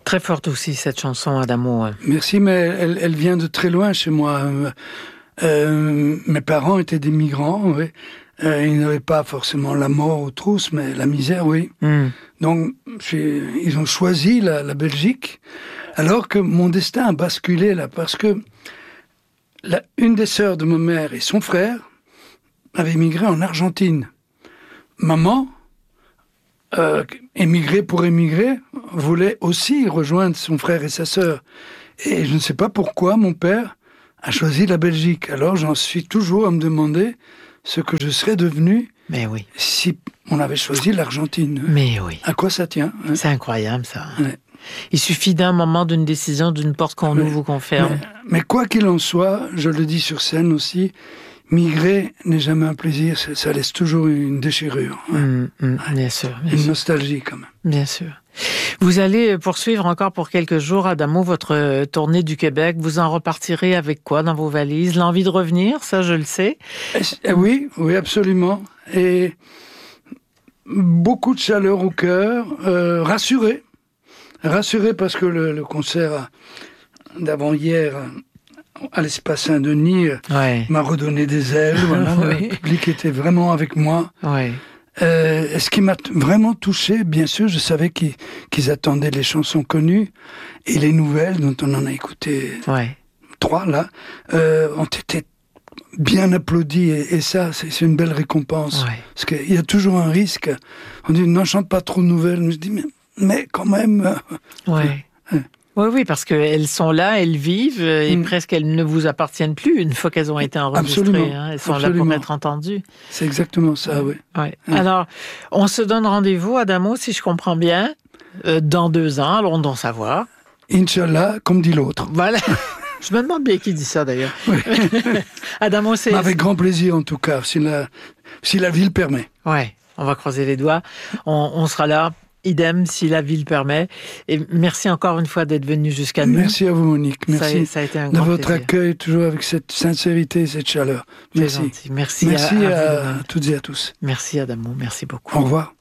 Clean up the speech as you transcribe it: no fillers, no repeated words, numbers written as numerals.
Très forte aussi, cette chanson, Adamo. Merci, mais elle vient de très loin chez moi. Mes parents étaient des migrants, oui. Ils n'avaient pas forcément la mort aux trousses, mais la misère, oui. Donc, ils ont choisi la Belgique, alors que mon destin a basculé là, parce que une des sœurs de ma mère et son frère avaient émigré en Argentine. Maman, émigrer pour émigrer, voulait aussi rejoindre son frère et sa sœur. Et je ne sais pas pourquoi mon père a choisi la Belgique. Alors j'en suis toujours à me demander ce que je serais devenu si on avait choisi l'Argentine. Mais oui. À quoi ça tient, hein? C'est incroyable, ça. Ouais. Il suffit d'un moment, d'une décision, d'une porte qu'on ouvre ou qu'on ferme. Mais quoi qu'il en soit, je le dis sur scène aussi, migrer n'est jamais un plaisir, ça laisse toujours une déchirure. Bien sûr. Une nostalgie quand même. Bien sûr. Vous allez poursuivre encore pour quelques jours, Adamo, votre tournée du Québec. Vous en repartirez avec quoi dans vos valises? L'envie de revenir, ça je le sais. Oui, absolument. Et beaucoup de chaleur au cœur, rassuré parce que le concert d'avant-hier à l'Espace Saint-Denis m'a redonné des ailes. Voilà. Le public était vraiment avec moi. Ce qui m'a vraiment touché, bien sûr, je savais qu'ils attendaient les chansons connues et les nouvelles dont on en a écouté 3 là, ont été bien applaudis et ça, c'est une belle récompense. Parce qu'il y a toujours un risque. On dit, n'en chante pas trop de nouvelles. Je dis, mais quand même... Oui, parce qu'elles sont là, elles vivent, et presque elles ne vous appartiennent plus une fois qu'elles ont été enregistrées. Elles sont là pour être entendues. C'est exactement ça, oui. Alors, on se donne rendez-vous, Adamo, si je comprends bien, dans 2 ans, à London-Savoie. Inch'Allah, comme dit l'autre. Voilà. Je me demande bien qui dit ça, d'ailleurs. Adamo, c'est... Avec grand plaisir, en tout cas, si la ville permet. On va croiser les doigts. On sera là. Idem, si la ville permet. Et merci encore une fois d'être venu jusqu'à nous. Merci à vous, Monique. Merci ça a été un grand de votre plaisir. accueil, toujours avec cette sincérité et cette chaleur. Merci. Merci à toutes et à tous. Merci, Adamo. Merci beaucoup. Au revoir.